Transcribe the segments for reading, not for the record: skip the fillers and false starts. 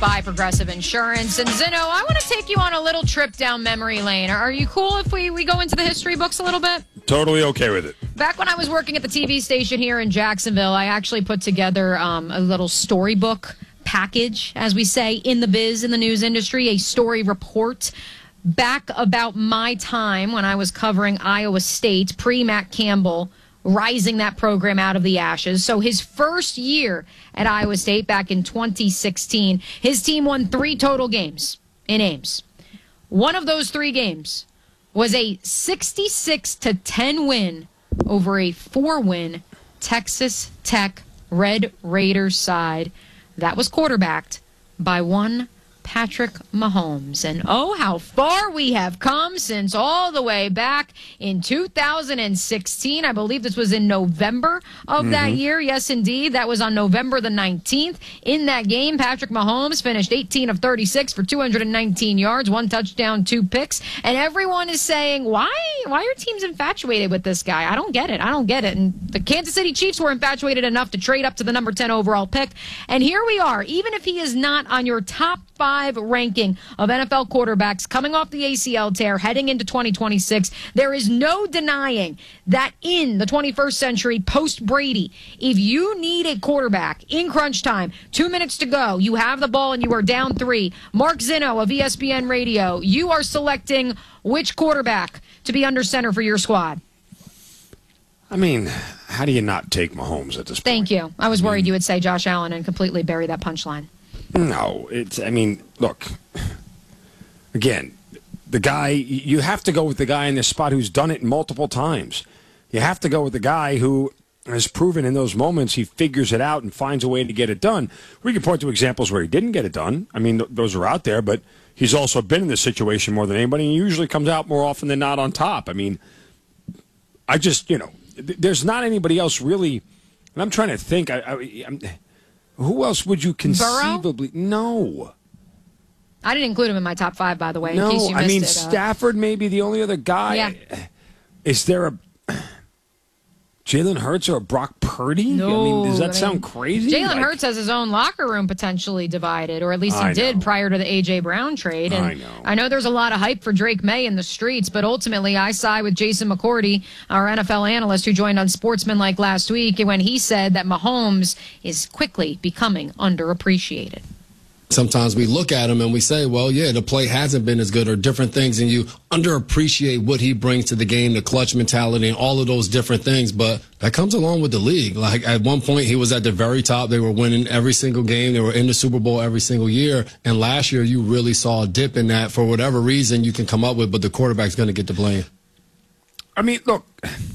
by Progressive Insurance. And Zeno, I want to take you on a little trip down memory lane. Are you cool if we go into the history books a little bit? Totally okay with it. Back when I was working at the TV station here in Jacksonville, I actually put together a little storybook package, as we say in the biz, in the news industry, a story report back about my time when I was covering Iowa State, pre-Matt Campbell, rising that program out of the ashes. So his first year at Iowa State back in 2016, his team won 3 total games in Ames. One of those 3 games was a 66-10 win over a 4-win Texas Tech Red Raiders side that was quarterbacked by one Patrick Mahomes. And oh, how far we have come since all the way back in 2016. I believe this was in November of that year. Yes, indeed. That was on November the 19th. In that game, Patrick Mahomes finished 18 of 36 for 219 yards, 1 touchdown, 2 picks. And everyone is saying, why are teams infatuated with this guy? I don't get it. And the Kansas City Chiefs were infatuated enough to trade up to the number 10 overall pick. And here we are. Even if he is not on your top 5 ranking of NFL quarterbacks coming off the ACL tear, heading into 2026, there is no denying that in the 21st century, post-Brady, if you need a quarterback in crunch time, 2 minutes to go, you have the ball and you are down 3, Mark Zinno of ESPN Radio, you are selecting which quarterback to be under center for your squad. I mean, how do you not take Mahomes at this point? Thank you. I was worried you would say Josh Allen and completely bury that punchline. No, look, again, the guy, you have to go with the guy in this spot who's done it multiple times. You have to go with the guy who has proven in those moments he figures it out and finds a way to get it done. We can point to examples where he didn't get it done. I mean, those are out there, but he's also been in this situation more than anybody, and he usually comes out more often than not on top. I mean, there's not anybody else really, and I'm trying to think, who else would you conceivably... Burrow? No. I didn't include him in my top 5, by the way, No, in case you missed it. Stafford may be the only other guy. Yeah. Is there a Jalen Hurts or a Brock Purdy? No. Does that sound crazy? Jalen Hurts has his own locker room potentially divided, or at least he did prior to the A.J. Brown trade. And I know there's a lot of hype for Drake May in the streets, but ultimately I side with Jason McCourty, our NFL analyst who joined on Sportsmanlike last week, when he said that Mahomes is quickly becoming underappreciated. Sometimes we look at him and we say, well, yeah, the play hasn't been as good or different things, and you underappreciate what he brings to the game, the clutch mentality and all of those different things. But that comes along with the league. Like at one point, he was at the very top. They were winning every single game. They were in the Super Bowl every single year. And last year, you really saw a dip in that for whatever reason you can come up with, but the quarterback's going to get the blame. I mean, look,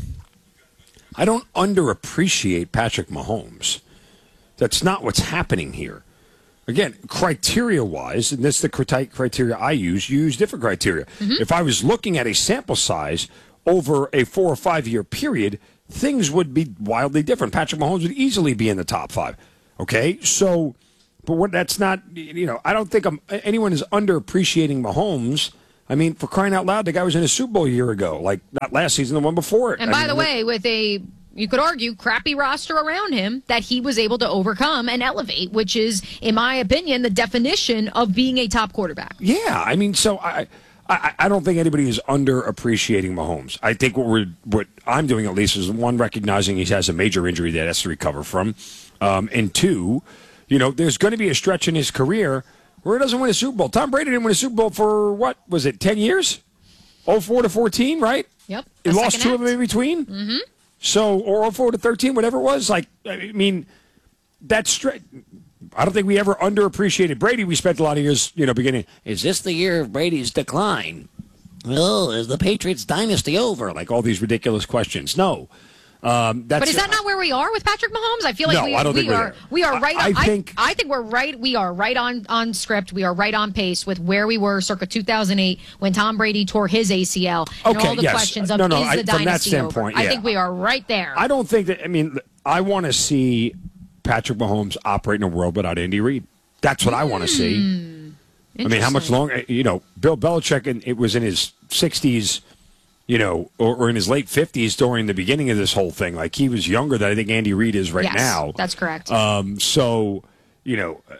I don't underappreciate Patrick Mahomes. That's not what's happening here. Again, criteria-wise, and this is the criteria I use, you use different criteria. If I was looking at a sample size over a 4 or 5 year period, things would be wildly different. Patrick Mahomes would easily be in the top 5. Okay? So, but that's not, I don't think anyone is underappreciating Mahomes. I mean, for crying out loud, the guy was in a Super Bowl a year ago. Like, not last season, the one before it. And by the way, with you could argue, crappy roster around him, that he was able to overcome and elevate, which is, in my opinion, the definition of being a top quarterback. Yeah, I mean, so I don't think anybody is underappreciating Mahomes. I think what I'm doing at least is, one, recognizing he has a major injury that has to recover from, and 2, there's going to be a stretch in his career where he doesn't win a Super Bowl. Tom Brady didn't win a Super Bowl for, what was it, 10 years? 04 to 14, right? Yep. He lost 2 of them in between? Mm-hmm. So, or 04 to 13, whatever it was. Like, I mean, that's I don't think we ever underappreciated Brady. We spent a lot of years, beginning. Is this the year of Brady's decline? Well, is the Patriots dynasty over? Like all these ridiculous questions. No. But is that not where we are with Patrick Mahomes? I feel like we are right. I think we're right. We are right on script. We are right on pace with where we were circa 2008 when Tom Brady tore his ACL. And all the questions of is the dynasty from that standpoint, over? Yeah. I think we are right there. I don't think that. I mean, I want to see Patrick Mahomes operate in a world without Andy Reid. That's what I want to see. I mean, how much longer? Bill Belichick, and it was in his 60s. Or in his late 50s during the beginning of this whole thing. Like, he was younger than I think Andy Reid is right now. That's correct. So,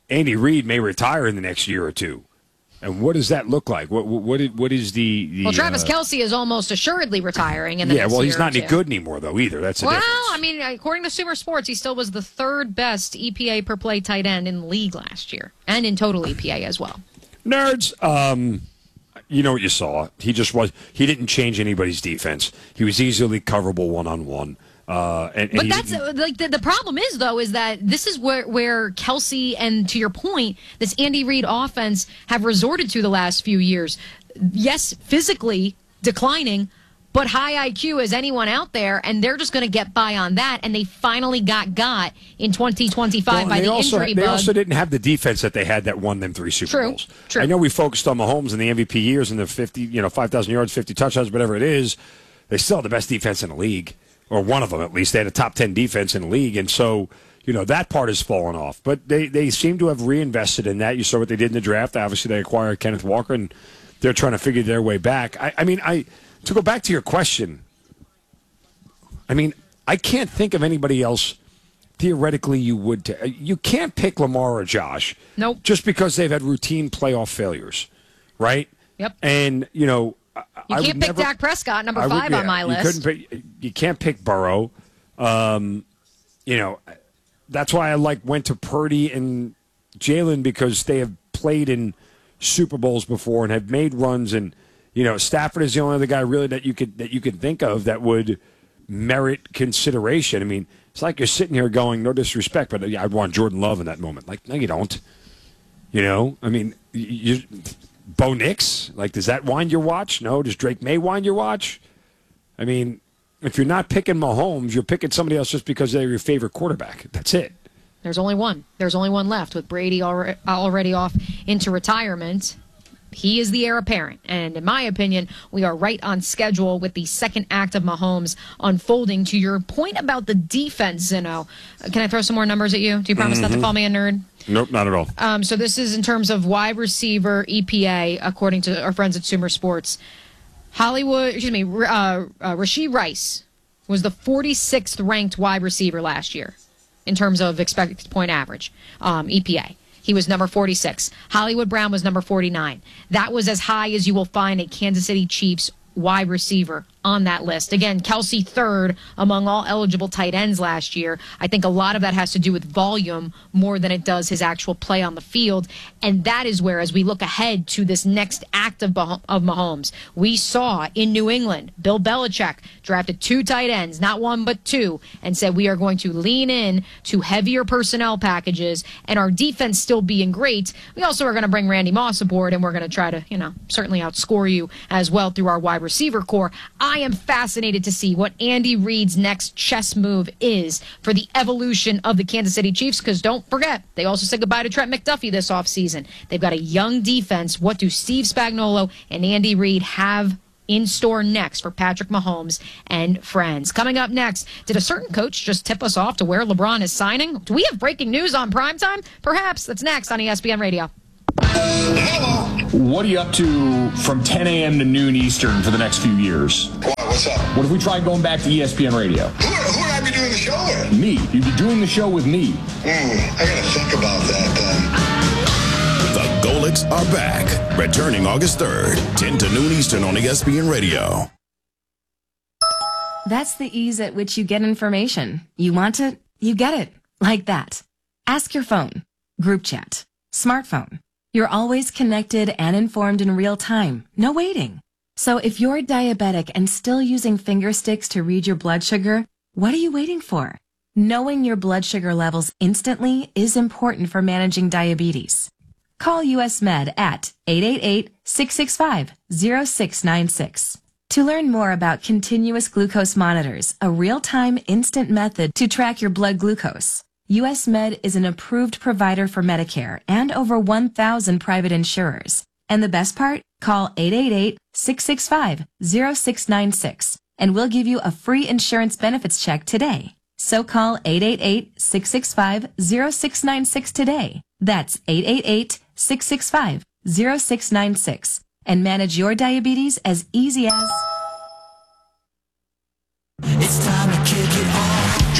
Andy Reid may retire in the next year or two. And what does that look like? What is the well, Travis Kelce is almost assuredly retiring in the next year. Yeah, well, he's not any good anymore, though, either. That's the difference. Well, I mean, according to Sumer Sports, he still was the third best EPA per play tight end in the league last year, and in total EPA as well. Nerds, you know what you saw. He didn't change anybody's defense. He was easily coverable one-on-one. But that's like the problem is, though, is that this is where Kelce and, to your point, this Andy Reid offense have resorted to the last few years. Yes, physically declining, but high IQ as anyone out there, and they're just going to get by on that. And they finally got in 2025 by the injury bug. They also didn't have the defense that they had that won them 3 Super Bowls. True. I know we focused on Mahomes in the MVP years and the 5,000 yards, 50 touchdowns, whatever it is. They still have the best defense in the league. Or one of them, at least. They had a top 10 defense in the league. And so, that part has fallen off. But they seem to have reinvested in that. You saw what they did in the draft. Obviously, they acquired Kenneth Walker, and they're trying to figure their way back. To go back to your question, I can't think of anybody else theoretically you would. You can't pick Lamar or Josh. Nope. Just because they've had routine playoff failures, right? Yep. And, you can't pick Dak Prescott, number 5 on my list. You can't pick Burrow. That's why I went to Purdy and Jalen, because they have played in Super Bowls before and have made runs. And Stafford is the only other guy really that you could think of that would merit consideration. It's like you're sitting here going, no disrespect, but I'd want Jordan Love in that moment. No, you don't. Bo Nix, does that wind your watch? No. Does Drake May wind your watch? If you're not picking Mahomes, you're picking somebody else just because they're your favorite quarterback. That's it. There's only one. There's only one left, with Brady already off into retirement. He is the heir apparent. And in my opinion, we are right on schedule with the second act of Mahomes unfolding. To your point about the defense, Zeno, can I throw some more numbers at you? Do you promise not to call me a nerd? Nope, not at all. So this is in terms of wide receiver EPA, according to our friends at Sumer Sports. Rashee Rice was the 46th ranked wide receiver last year in terms of expected point average, EPA. He was number 46. Hollywood Brown was number 49. That was as high as you will find a Kansas City Chiefs wide receiver on that list. Again, Kelce third among all eligible tight ends last year. I think a lot of that has to do with volume more than it does his actual play on the field. And that is where, as we look ahead to this next act of Mahomes, we saw in New England, Bill Belichick drafted 2 tight ends, not 1 but 2, and said we are going to lean in to heavier personnel packages and our defense still being great. We also are going to bring Randy Moss aboard, and we're going to try to, certainly outscore you as well through our wide receiver core. I am fascinated to see what Andy Reid's next chess move is for the evolution of the Kansas City Chiefs, because don't forget, they also said goodbye to Trent McDuffie this offseason. They've got a young defense. What do Steve Spagnuolo and Andy Reid have in store next for Patrick Mahomes and friends? Coming up next, did a certain coach just tip us off to where LeBron is signing? Do we have breaking news on primetime? Perhaps. That's next on ESPN Radio. What are you up to from 10 a.m. to noon Eastern for the next few years? What's up? What if we tried going back to ESPN Radio? Who would I be doing the show with? Me. You'd be doing the show with me. I gotta think about that then. The Golics are back, returning August 3rd, 10 to noon Eastern on ESPN Radio. That's the ease at which you get information. You want it, you get it. Like that. Ask your phone. Group chat. Smartphone. You're always connected and informed in real time. No waiting. So if you're diabetic and still using finger sticks to read your blood sugar, what are you waiting for? Knowing your blood sugar levels instantly is important for managing diabetes. Call US Med at 888-665-0696. To learn more about continuous glucose monitors, a real-time instant method to track your blood glucose. US Med is an approved provider for Medicare and over 1,000 private insurers. And the best part? Call 888-665-0696 and we'll give you a free insurance benefits check today. So call 888-665-0696 today. That's 888-665-0696 and manage your diabetes as easy as... It's time to kick it off. Join the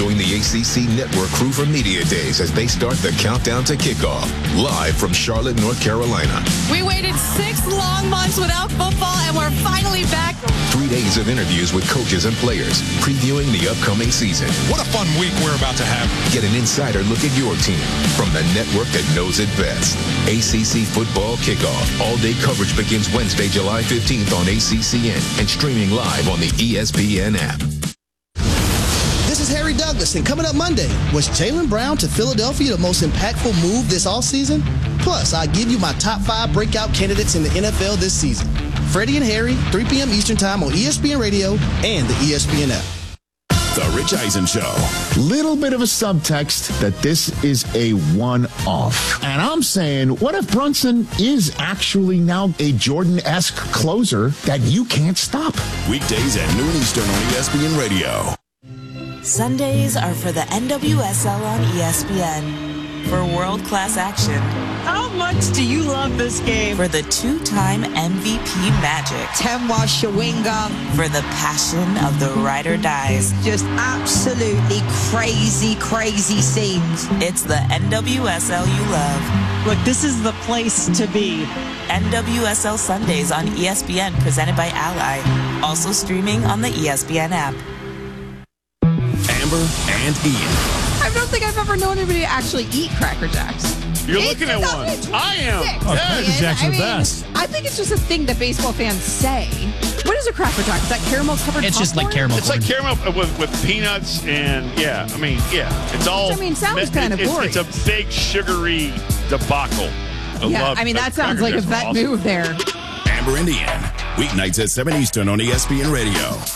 ACC Network crew for Media Days as they start the countdown to kickoff. Live from Charlotte, North Carolina. We waited 6 long months without football, and we're finally back. 3 days of interviews with coaches and players, previewing the upcoming season. What a fun week we're about to have. Get an insider look at your team from the network that knows it best. ACC Football Kickoff. All-day coverage begins Wednesday, July 15th on ACCN and streaming live on the ESPN app. This is Harry Douglas, and coming up Monday, was Jaylen Brown to Philadelphia the most impactful move this offseason? Plus, I give you my top 5 breakout candidates in the NFL this season. Freddie and Harry, 3 p.m. Eastern Time on ESPN Radio and the ESPN app. The Rich Eisen Show. Little bit of a subtext that this is a one-off. And I'm saying, what if Brunson is actually now a Jordan-esque closer that you can't stop? Weekdays at noon Eastern on ESPN Radio. Sundays are for the NWSL on ESPN. For world-class action. How much do you love this game? For the 2-time MVP Magic. Temwa Shawinga. For the passion of the ride or dies. Just absolutely crazy, crazy scenes. It's the NWSL you love. Look, this is the place to be. NWSL Sundays on ESPN, presented by Ally. Also streaming on the ESPN app. Amber and Ian. I don't think I've ever known anybody to actually eat Cracker Jacks. You're looking at one. I am. Oh, Cracker Jacks are the best. I think it's just a thing that baseball fans say. What is a Cracker Jack? Is that caramel covered? It's just like caramel. It's like caramel with peanuts and it's all. Which, I mean, sounds kind of boring. It's a big sugary debacle. That sounds like a vet move there. Amber and Ian, weeknights at 7 Eastern on ESPN Radio.